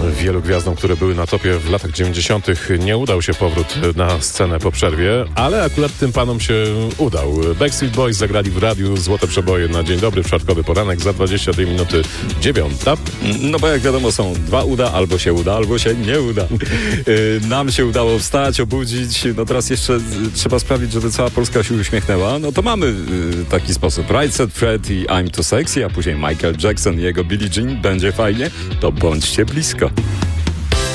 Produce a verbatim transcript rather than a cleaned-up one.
Wielu gwiazdom, które były na topie w latach dziewięćdziesiątych nie udał się powrót na scenę po przerwie, ale akurat tym panom się udał. Backstreet Boys zagrali w radiu Złote Przeboje na Dzień Dobry w czwartkowy poranek za dwadzieścia dwie minuty dziewiąta. No bo jak wiadomo, są dwa uda, albo się uda, albo się nie uda. Nam się udało wstać, obudzić, no teraz jeszcze trzeba sprawić, żeby cała Polska się uśmiechnęła. No to mamy taki sposób. Right Said Fred i I'm Too Sexy, a później Michael Jackson i jego Billie Jean. Będzie fajnie, to bądźcie blisko.